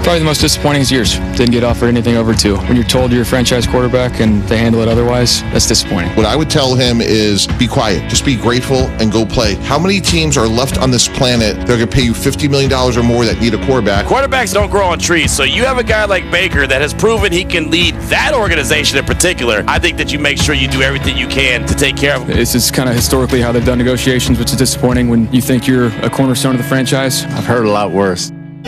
Probably the most disappointing is yours. Didn't get offered anything over 2. When you're told you're a franchise quarterback and they handle it otherwise, that's disappointing. What I would tell him is be quiet. Just be grateful and go play. How many teams are left on this planet that are going to pay you $50 million or more that need a quarterback? Quarterbacks don't grow on trees, so you have a guy like Baker that has proven he can lead that organization in particular. I think that you make sure you do everything you can to take care of him. This is kind of historically how they've done negotiations, which is disappointing when you think you're a cornerstone of the franchise. I've heard a lot worse.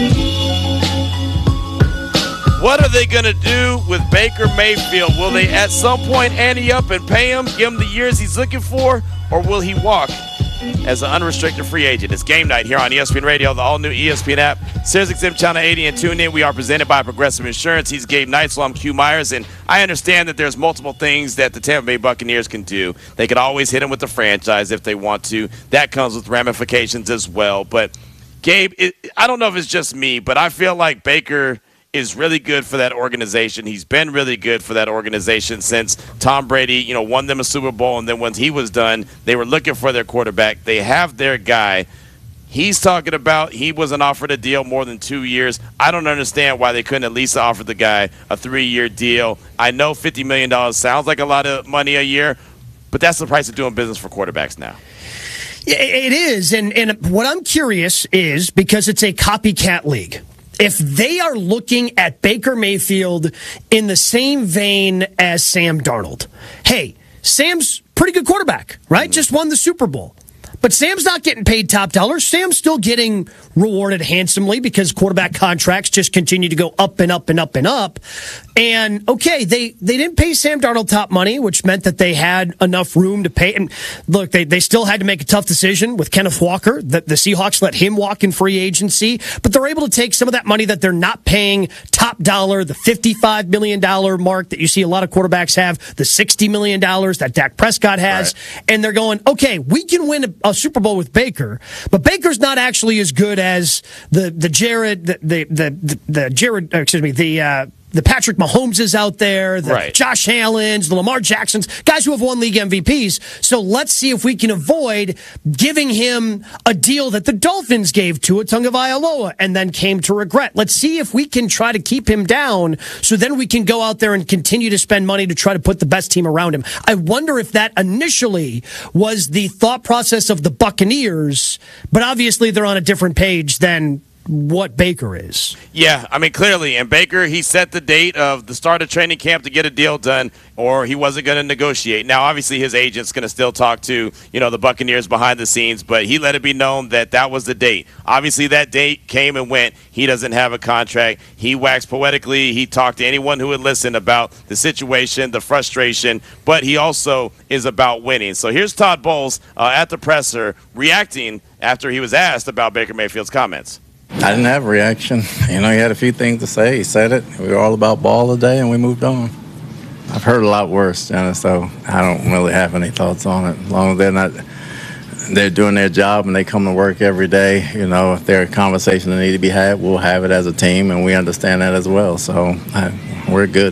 What are they going to do with Baker Mayfield? Will they at some point ante up and pay him, give him the years he's looking for, or will he walk as an unrestricted free agent? It's game night here on ESPN Radio, the all-new ESPN app, SiriusXM Channel 80, and tune in. We are presented by Progressive Insurance. He's Gabe Neitzel. I'm Q Myers, and I understand that there's multiple things that the Tampa Bay Buccaneers can do. They could always hit him with the franchise if they want to. That comes with ramifications as well. But, Gabe, I don't know if it's just me, but I feel like Baker is really good for that organization. He's been really good for that organization since Tom Brady, won them a Super Bowl, and then once he was done, they were looking for their quarterback. They have their guy. He's talking about he wasn't offered a deal more than 2 years. I don't understand why they couldn't at least offer the guy a 3-year deal. I know $50 million sounds like a lot of money a year, but that's the price of doing business for quarterbacks now. It is, and what I'm curious is, because it's a copycat league, if they are looking at Baker Mayfield in the same vein as Sam Darnold. Hey, Sam's pretty good quarterback, right? Just won the Super Bowl. But Sam's not getting paid top dollar. Sam's still getting rewarded handsomely because quarterback contracts just continue to go up and up and up and up. And, okay, they didn't pay Sam Darnold top money, which meant that they had enough room to pay. And look, they still had to make a tough decision with Kenneth Walker. The Seahawks let him walk in free agency. But they're able to take some of that money that they're not paying top dollar, the $55 million mark that you see a lot of quarterbacks have, the $60 million that Dak Prescott has. Right. And they're going, okay, we can win a Super Bowl with Baker, but Baker's not actually as good as the Patrick Mahomes is out there, the Josh Allen's, the Lamar Jacksons, guys who have won league MVPs. So let's see if we can avoid giving him a deal that the Dolphins gave to Tagovailoa and then came to regret. Let's see if we can try to keep him down so then we can go out there and continue to spend money to try to put the best team around him. I wonder if that initially was the thought process of the Buccaneers, but obviously they're on a different page than what Baker is. Yeah, I mean, clearly. And Baker, he set the date of the start of training camp to get a deal done, or he wasn't going to negotiate. Now, obviously, his agent's going to still talk to, the Buccaneers behind the scenes, but he let it be known that that was the date. Obviously, that date came and went. He doesn't have a contract. He waxed poetically. He talked to anyone who would listen about the situation, the frustration, but he also is about winning. So here's Todd Bowles at the presser reacting after he was asked about Baker Mayfield's comments. I didn't have a reaction. He had a few things to say. He said it. We were all about ball today, and we moved on. I've heard a lot worse, so I don't really have any thoughts on it. As long as they're doing their job and they come to work every day, if there are conversations that need to be had, we'll have it as a team, and we understand that as well. So we're good.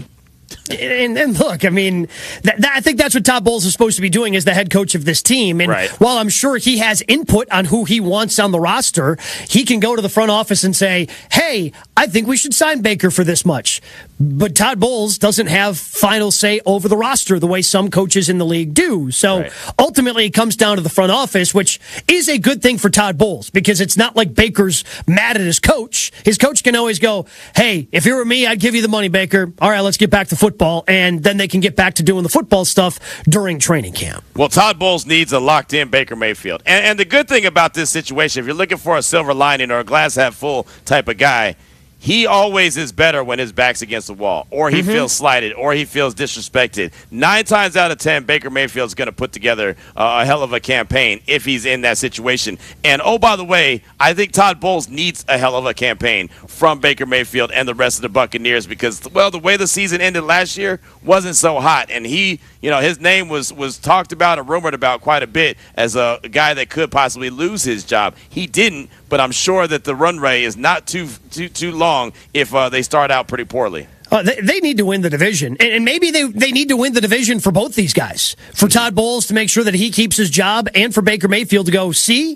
And look, I mean, I think that's what Todd Bowles is supposed to be doing as the head coach of this team. And while I'm sure he has input on who he wants on the roster, he can go to the front office and say, hey, I think we should sign Baker for this much. But Todd Bowles doesn't have final say over the roster the way some coaches in the league do. So ultimately, it comes down to the front office, which is a good thing for Todd Bowles because it's not like Baker's mad at his coach. His coach can always go, hey, if you were me, I'd give you the money, Baker. All right, let's get back to football. And then they can get back to doing the football stuff during training camp. Well, Todd Bowles needs a locked-in Baker Mayfield. And the good thing about this situation, if you're looking for a silver lining or a glass half full type of guy, he always is better when his back's against the wall, or he feels slighted, or he feels disrespected. 9 times out of 10, Baker Mayfield's going to put together a hell of a campaign if he's in that situation. And, oh, by the way, I think Todd Bowles needs a hell of a campaign from Baker Mayfield and the rest of the Buccaneers because, well, the way the season ended last year wasn't so hot. And he, his name was talked about and rumored about quite a bit as a guy that could possibly lose his job. He didn't, but I'm sure that the runway is not too long if they start out pretty poorly. They need to win the division. And maybe they need to win the division for both these guys. For Todd Bowles to make sure that he keeps his job and for Baker Mayfield to go, see,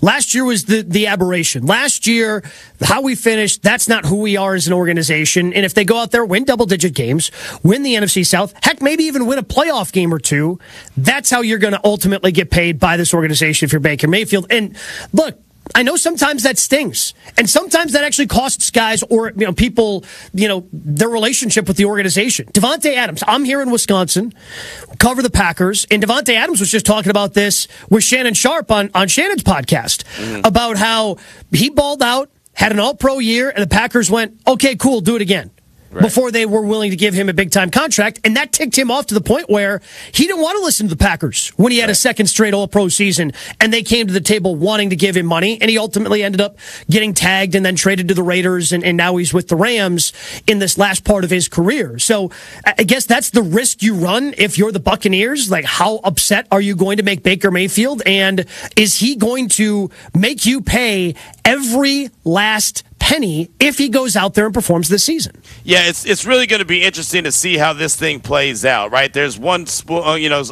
Last year was the aberration. Last year, how we finished, that's not who we are as an organization. And if they go out there, win double-digit games, win the NFC South, heck, maybe even win a playoff game or two, that's how you're going to ultimately get paid by this organization if you're Baker Mayfield. And look, I know sometimes that stings, and sometimes that actually costs guys or people their relationship with the organization. Davante Adams, I'm here in Wisconsin, cover the Packers, and Davante Adams was just talking about this with Shannon Sharp on Shannon's podcast about how he balled out, had an All-Pro year, and the Packers went, okay, cool, do it again. Right. Before they were willing to give him a big-time contract, and that ticked him off to the point where he didn't want to listen to the Packers when he had a second straight All-Pro season, and they came to the table wanting to give him money, and he ultimately ended up getting tagged and then traded to the Raiders, and now he's with the Rams in this last part of his career. So I guess that's the risk you run if you're the Buccaneers. Like, how upset are you going to make Baker Mayfield, and is he going to make you pay every last penny if he goes out there and performs this season? Yeah, it's really going to be interesting to see how this thing plays out, right? There's one school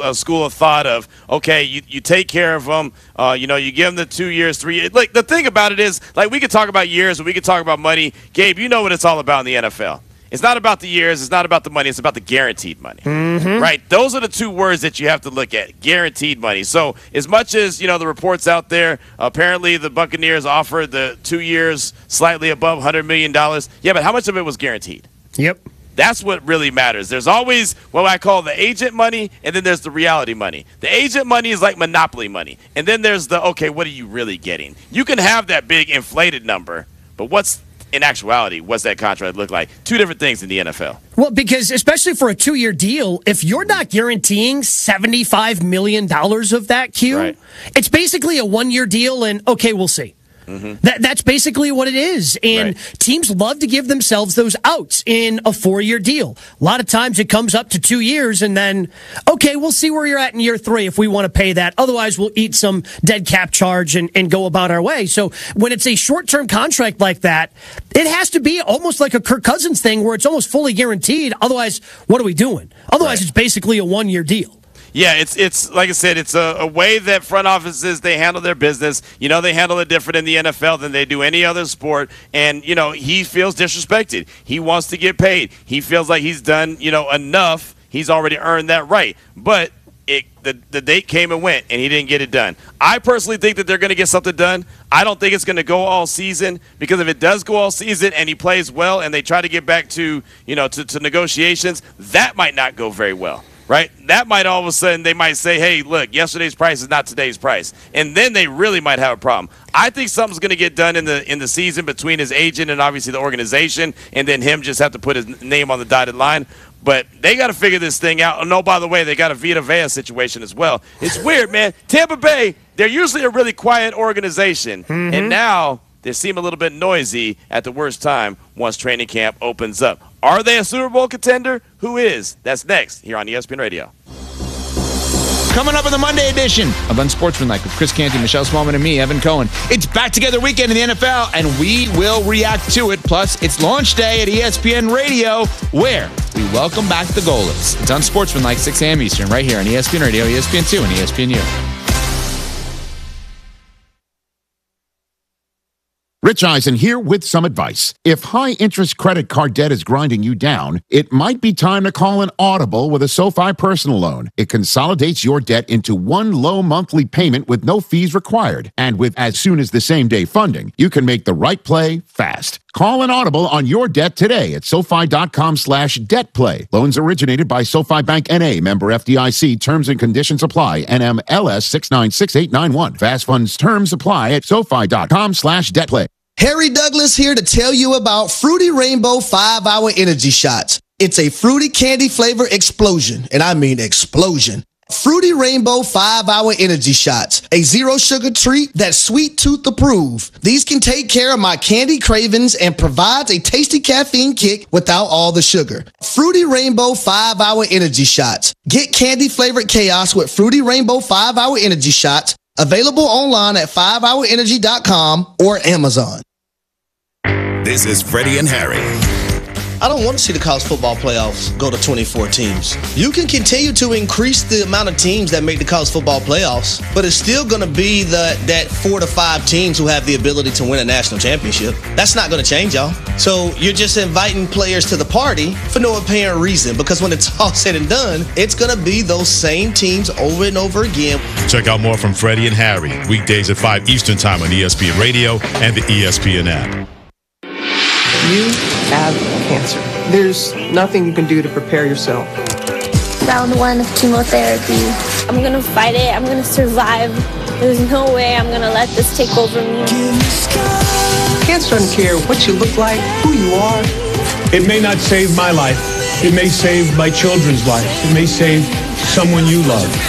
of thought of, okay, you take care of them, you give them the 2 years, 3 years. Like, the thing about it is, like, we could talk about years and we could talk about money. Gabe, you know what it's all about in the NFL. It's not about the years. It's not about the money. It's about the guaranteed money, right? Those are the two words that you have to look at, guaranteed money. So as much as, the reports out there, apparently the Buccaneers offered the 2 years slightly above $100 million. Yeah, but how much of it was guaranteed? Yep. That's what really matters. There's always what I call the agent money, and then there's the reality money. The agent money is like monopoly money. And then there's the, okay, what are you really getting? You can have that big inflated number, but in actuality, what's that contract look like? Two different things in the NFL. Well, because especially for a 2-year deal, if you're not guaranteeing $75 million of that, Q, it's basically a 1-year deal, and okay, we'll see. That's basically what it is. And teams love to give themselves those outs in a 4-year deal. A lot of times it comes up to 2 years and then, okay, we'll see where you're at in year 3 if we want to pay that. Otherwise, we'll eat some dead cap charge and go about our way. So when it's a short-term contract like that, it has to be almost like a Kirk Cousins thing where it's almost fully guaranteed. Otherwise, what are we doing? Otherwise, it's basically a 1-year deal. Yeah, it's like I said, it's a way that front offices, they handle their business. They handle it different in the NFL than they do any other sport. And, he feels disrespected. He wants to get paid. He feels like he's done, enough. He's already earned that right. But the date came and went, and he didn't get it done. I personally think that they're going to get something done. I don't think it's going to go all season, because if it does go all season and he plays well and they try to get back to, to negotiations, that might not go very well. Right? That might all of a sudden, they might say, hey, look, yesterday's price is not today's price. And then they really might have a problem. I think something's going to get done in the season between his agent and obviously the organization, and then him just have to put his name on the dotted line. But they got to figure this thing out. Oh, no, by the way, they got a Vita Vea situation as well. It's weird, man. Tampa Bay, they're usually a really quiet organization. And now they seem a little bit noisy at the worst time once training camp opens up. Are they a Super Bowl contender? Who is? That's next here on ESPN Radio. Coming up in the Monday edition of Unsportsmanlike with Chris Canty, Michelle Smallman, and me, Evan Cohen. It's back together weekend in the NFL, and we will react to it. Plus, it's launch day at ESPN Radio, where we welcome back the goalies. It's Unsportsmanlike, 6 a.m. Eastern, right here on ESPN Radio, ESPN2, and ESPNU. Rich Eisen here with some advice. If high-interest credit card debt is grinding you down, it might be time to call an audible with a SoFi personal loan. It consolidates your debt into one low monthly payment with no fees required. And with as soon as the same-day funding, you can make the right play fast. Call an audible on your debt today at SoFi.com/debtplay. Loans originated by SoFi Bank N.A., member FDIC. Terms and conditions apply. NMLS 696891. Fast funds terms apply at SoFi.com/debtplay. Harry Douglas here to tell you about Fruity Rainbow 5-Hour Energy Shots. It's a fruity candy flavor explosion, and I mean explosion. Fruity Rainbow 5-Hour Energy Shots, a zero-sugar treat that's sweet tooth approved. These can take care of my candy cravings and provides a tasty caffeine kick without all the sugar. Fruity Rainbow 5-Hour Energy Shots. Get candy-flavored chaos with Fruity Rainbow 5-Hour Energy Shots, available online at 5hourenergy.com or Amazon. This is Freddie and Harry. I don't want to see the college football playoffs go to 24 teams. You can continue to increase the amount of teams that make the college football playoffs, but it's still going to be that 4 to 5 teams who have the ability to win a national championship. That's not going to change, y'all. So you're just inviting players to the party for no apparent reason, because when it's all said and done, it's going to be those same teams over and over again. Check out more from Freddie and Harry, weekdays at 5 Eastern Time on ESPN Radio and the ESPN app. You have cancer. There's nothing you can do to prepare yourself. Round 1 of chemotherapy. I'm going to fight it. I'm going to survive. There's no way I'm going to let this take over me. Cancer doesn't care what you look like, who you are. It may not save my life. It may save my children's life. It may save someone you love.